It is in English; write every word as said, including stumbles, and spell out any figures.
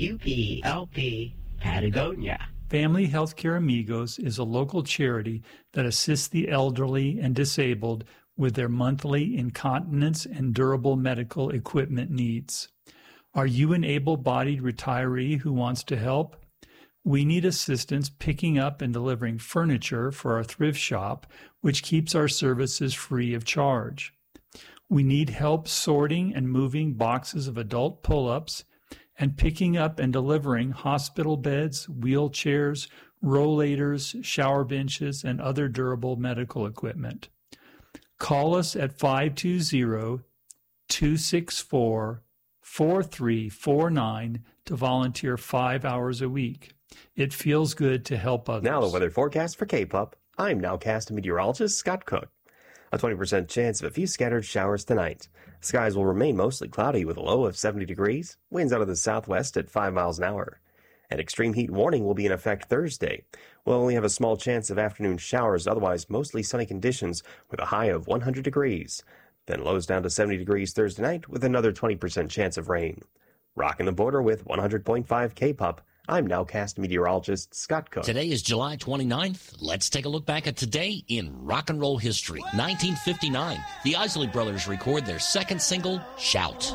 U P L P Patagonia. Family Healthcare Amigos is a local charity that assists the elderly and disabled with their monthly incontinence and durable medical equipment needs. Are you an able-bodied retiree who wants to help? We need assistance picking up and delivering furniture for our thrift shop, which keeps our services free of charge. We need help sorting and moving boxes of adult pull-ups and picking up and delivering hospital beds, wheelchairs, rollators, shower benches, and other durable medical equipment. Call us at five two zero, two six four, four three four nine to volunteer five hours a week. It feels good to help others. Now the weather forecast for K-Pup. I'm nowcast meteorologist Scott Cook. A twenty percent chance of a few scattered showers tonight. Skies will remain mostly cloudy with a low of seventy degrees, winds out of the southwest at five miles an hour. An extreme heat warning will be in effect Thursday. We'll only have a small chance of afternoon showers, otherwise mostly sunny conditions with a high of one hundred degrees. Then lows down to seventy degrees Thursday night with another twenty percent chance of rain. Rocking the border with one hundred point five K-Pup. I'm nowcast meteorologist Scott Cook. Today is July twenty-ninth. Let's take a look back at today in rock and roll history. nineteen fifty-nine, the Isley Brothers record their second single, Shout.